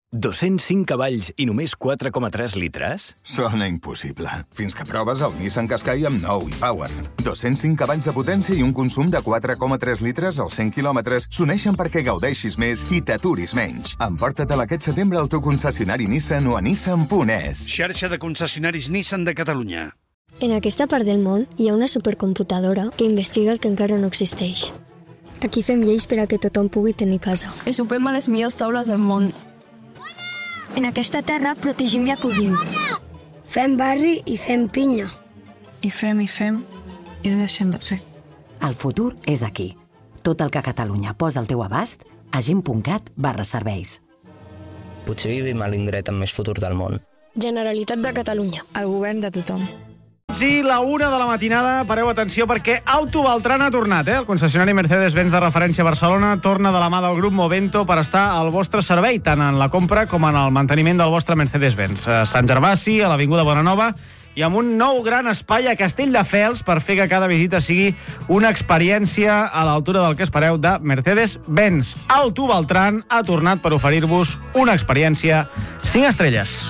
205 cavalls i només 4,3 litres? Sona impossible. Fins que proves el Nissan Qashqai amb nou e-Power. 205 cavalls de potència i un consum de 4,3 litres als 100 quilòmetres s'uneixen perquè gaudeixis més i t'aturis menys. Emporta-te'l aquest setembre al teu concessionari Nissan o a nissan.es. Xarxa de concessionaris Nissan de Catalunya. En aquesta part del món hi ha una supercomputadora que investiga el que encara no existeix. Aquí fem lleis per a que tothom pugui tenir casa. I sopem a les millors taules del món. En aquesta terra protegim i acollim. Fem barri i fem pinya. I fem, i no deixem de fer. El futur és aquí. Tot el que Catalunya posa al teu abast a gent.cat/serveis. Potser vivim a l'indret amb més futur del món. Generalitat de Catalunya. El govern de tothom. Sí, la 1 de la matinada, pareu atenció perquè Auto Beltrán ha tornat, El concessionari Mercedes-Benz de referència a Barcelona torna de la mà del grup Movento per estar al vostre servei, tant en la compra com en el manteniment del vostre Mercedes-Benz. A Sant Gervasi, a l'Avinguda Bonanova, i amb un nou gran espai a Castelldefels per fer que cada visita sigui una experiència a l'altura del que espereu de Mercedes-Benz. Auto Beltrán ha tornat per oferir-vos una experiència 5 estrelles.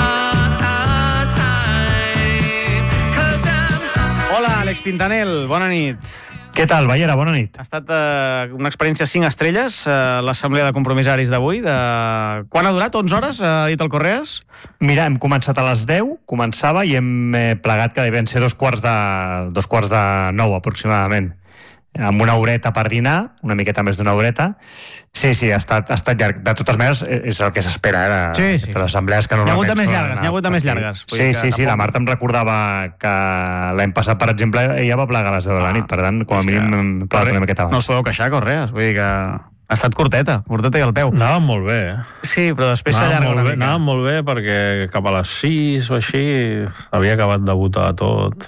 Hola, Àlex Pintanel, bona nit. Què tal, Ballera? Bona nit. Ha estat una experiència 5 estrelles, l'assemblea de compromissaris d'avui. Quan ha durat? 11 hores, ha dit el Correas? Mira, hem començat a les 10, començava, i hem plegat que devien ser dos quarts de 9, aproximadament. Amb una horeta per dinar, una miqueta més d'una horeta. Sí, ha estat llarg. De totes maneres, és el que s'espera, Sí. Les assemblees que normalment... N'hi ha hagut de més llargues. Sí, la Marta em recordava que l'any passat, per exemple, ella va plegar a les 10 de la nit, per tant, com a mínim hem plegat una miqueta abans. No us podeu queixar, Correas, vull dir que ha estat curteta i al peu. Anava molt bé, Sí, però després s'allarga una mica. Anava molt bé perquè cap a les 6 o així havia acabat de votar tot.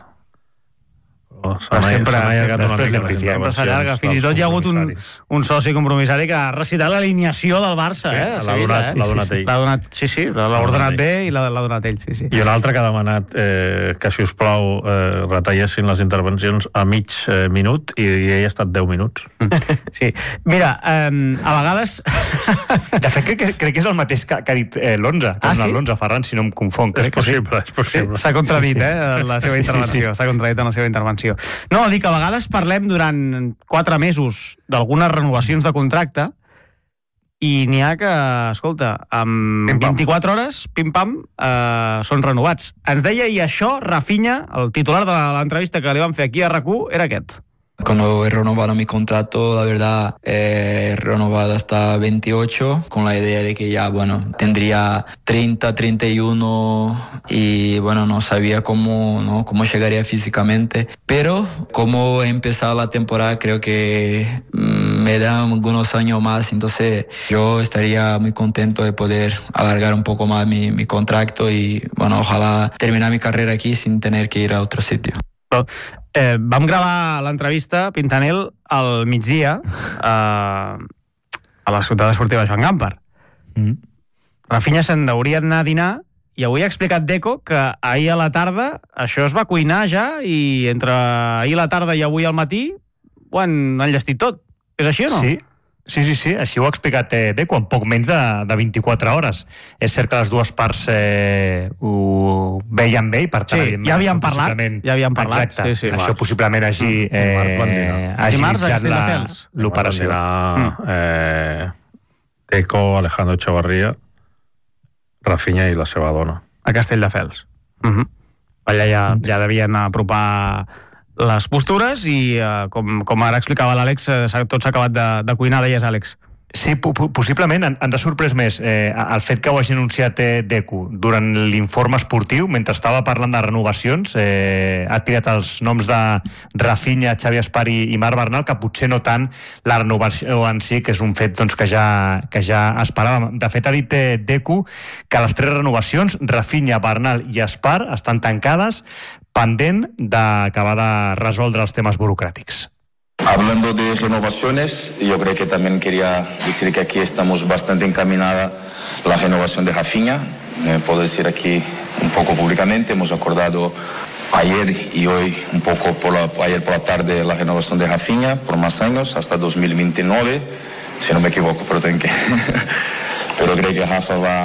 Sempre s'allarga. Fins i tot hi ha hagut un soci compromissari que ha recitat l'alineació del Barça. L'ha donat ell. L'ha ordenat bé i l'ha donat ell. I un altre que ha demanat que, si us plau, retallessin les intervencions a mig minut, i ell ha estat 10 minuts. Sí. Mira, a vegades... De fet, crec que és el mateix que ha dit l'11, l'11, Ferran, si no em confon. És possible. S'ha contradit, la seva intervenció. S'ha contradit en la seva intervenció. No, dic que a vegades parlem durant 4 mesos d'algunes renovacions de contracte i n'hi ha que, escolta, amb 24 hores, pim-pam, són renovats. Ens deia, i això, Rafinha, el titular de l'entrevista que li vam fer aquí a RAC1, era aquest. Cuando he renovado mi contrato, la verdad, he renovado hasta 28 con la idea de que ya, tendría 30, 31 y, no sabía cómo llegaría físicamente. Pero como he empezado la temporada, creo que me dan algunos años más, entonces yo estaría muy contento de poder alargar un poco más mi contrato y, ojalá terminar mi carrera aquí sin tener que ir a otro sitio. Vam gravar l'entrevista, Pintanel, al migdia a la ciutat esportiva Joan Gamper. Rafinha se'n hauria d'anar a dinar i avui ha explicat Deco que ahir a la tarda això es va cuinar ja i entre ahir a la tarda i avui al matí ho han enllestit tot. És així o no? Sí, així ho ha explicat Deco, en poc menys de 24 hores. És cert que les dues parts ho veien bé i per tant... Sí, ja havien parlat. Exacte, això possiblement hagi iniciat l'operació. Deco, Alejandro Echevarría, Rafinha i la seva dona. A Castelldefels. Allà ja devien apropar les postures i, com ara explicava l'Àlex, tot s'ha acabat de cuinar, deies, Àlex. Sí, possiblement ens ha sorprès més el fet que ho hagi anunciat Deco durant l'informe esportiu, mentre estava parlant de renovacions, ha tirat els noms de Rafinha, Xavi Espari i Marc Bernal, que potser no tant la renovació en si, que és un fet que ja esperàvem. De fet, ha dit Deco que les 3 renovacions, Rafinha, Bernal i Espar, estan tancades, pendent d'acabar de resoldre els temes burocràtics. Hablando de renovaciones, yo creo que también quería decir que aquí estamos bastante encaminada la renovación de Rafinha. Puedo decir aquí un poco públicamente, hemos acordado ayer y hoy un poco ayer por la tarde la renovación de Rafinha por más años, hasta 2029, si no me equivoco, pero creo que Rafa va